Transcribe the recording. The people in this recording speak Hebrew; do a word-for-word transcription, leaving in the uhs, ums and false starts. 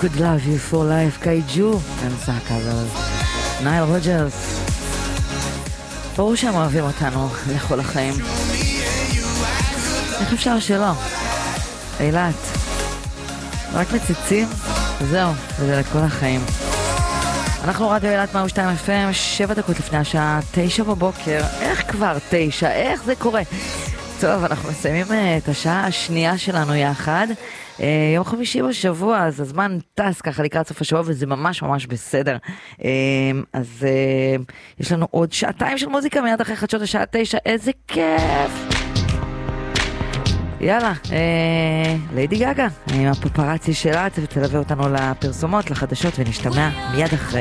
Could Love You For Life, קייג'ו, זה הקאבר. נייל רוג'רס. ברור שהם אוהבים אותנו לכל החיים. איך אפשר שלא? אילת. רק מציצים, זהו, וזה לכל החיים. אנחנו רדיו אילת מאה ושתיים אף אם, שבע דקות לפני השעה, תשע בבוקר. איך כבר תשע? איך זה קורה? טוב, אנחנו מסיימים את השעה השנייה שלנו יחד. יום חמישי בשבוע, אז הזמן טס ככה לקראת סוף השבוע, וזה ממש ממש בסדר. אז יש לנו עוד שעתיים של מוזיקה מיד אחרי חדשות השעה תשע, איזה כיף! יאללה, ליידי גגה, עם הפפרצי שלה, תלווה אותנו לפרסומות, לחדשות, ונשתמע מיד אחרי.